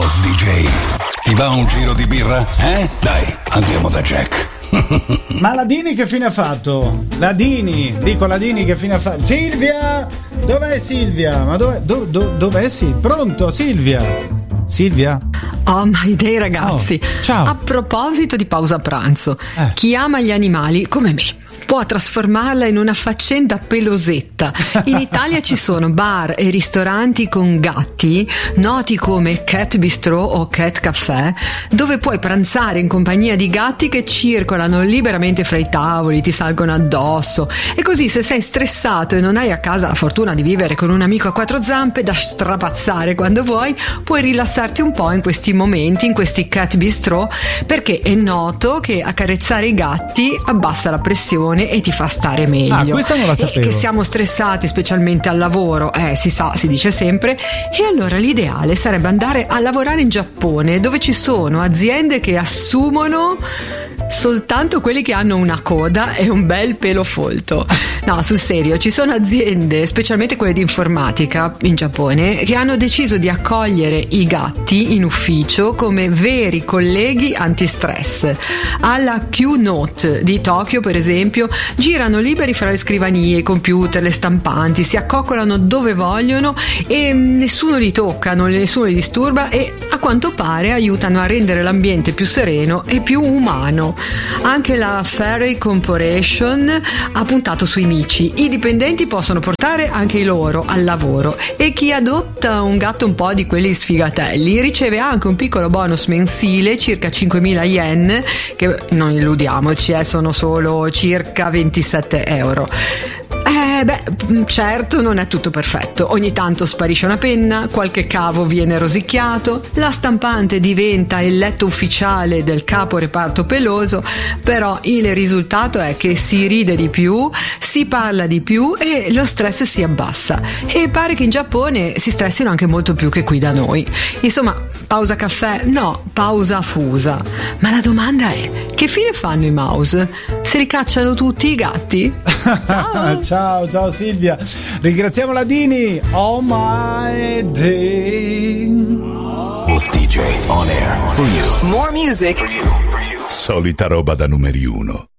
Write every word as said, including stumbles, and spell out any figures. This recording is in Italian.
Boss D J, ti va un giro di birra? Eh? Dai, andiamo da Jack. Ma Ladini che fine ha fatto? Ladini, dico Ladini che fine ha fatto? Silvia! Dov'è Silvia? Ma dov'è, do, do, dov'è Silvia? Pronto Silvia? Silvia? Oh my day ragazzi, oh, ciao. A proposito di pausa pranzo, eh. chi ama gli animali come me può trasformarla in una faccenda pelosetta. In Italia ci sono bar e ristoranti con gatti, noti come Cat Bistro o Cat Café, dove puoi pranzare in compagnia di gatti che circolano liberamente fra i tavoli, ti salgono addosso. E così, se sei stressato e non hai a casa la fortuna di vivere con un amico a quattro zampe da strapazzare quando vuoi, puoi rilassarti un po' in questi momenti, in questi Cat Bistro, perché è noto che accarezzare i gatti abbassa la pressione e ti fa stare meglio. Ah, questa non la sapevo. E che siamo stressati, specialmente al lavoro, eh, si sa, si dice sempre. E allora l'ideale sarebbe andare a lavorare in Giappone, dove ci sono aziende che assumono soltanto quelli che hanno una coda e un bel pelo folto. No, sul serio, ci sono aziende, specialmente quelle di informatica in Giappone, che hanno deciso di accogliere i gatti in ufficio come veri colleghi antistress. Alla Q-Note di Tokyo, per esempio, girano liberi fra le scrivanie, i computer, le stampanti, si accoccolano dove vogliono e nessuno li tocca, nessuno li disturba, e a quanto pare aiutano a rendere l'ambiente più sereno e più umano. Anche la Fairy Corporation ha puntato sui mici. I dipendenti possono portare anche i loro al lavoro e chi adotta un gatto un po' di quelli sfigatelli riceve anche un piccolo bonus mensile, circa cinquemila yen, che non illudiamoci, eh, sono solo circa ventisette euro. Eh beh, certo non è tutto perfetto. Ogni tanto sparisce una penna, qualche cavo viene rosicchiato, la stampante diventa il letto ufficiale del capo reparto peloso, però il risultato è che si ride di più, si parla di più e lo stress si abbassa. E pare che in Giappone si stressino anche molto più che qui da noi. Insomma, pausa caffè? No, pausa fusa. Ma la domanda è, che fine fanno i mouse? Se li cacciano tutti i gatti? Ciao! Ciao, ciao Silvia. Ringraziamo Ladini. Oh my day. Boss D J on air for you. More music. For you, for you. Solita roba da numeri uno.